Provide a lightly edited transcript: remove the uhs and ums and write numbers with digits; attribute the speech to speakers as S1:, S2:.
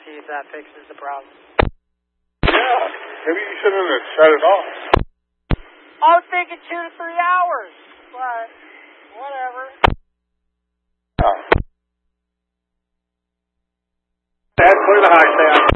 S1: see if that fixes the problem.
S2: Yeah, maybe you shouldn't have shut it off.
S1: I was thinking 2 to 3 hours, but whatever.
S2: Yeah. Dad, clear the high stand.